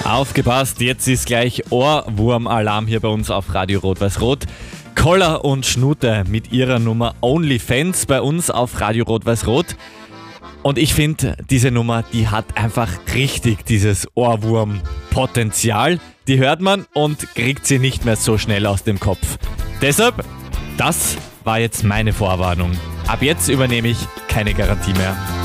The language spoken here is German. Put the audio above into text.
Aufgepasst, jetzt ist gleich Ohrwurm-Alarm hier bei uns auf Radio Rot-Weiß-Rot. Koller und Schnute mit ihrer Nummer OnlyFans bei uns auf Radio Rot-Weiß-Rot. Und ich finde, diese Nummer, die hat einfach richtig dieses Ohrwurm-Potenzial. Die hört man und kriegt sie nicht mehr so schnell aus dem Kopf. Deshalb, das war jetzt meine Vorwarnung. Ab jetzt übernehme ich keine Garantie mehr.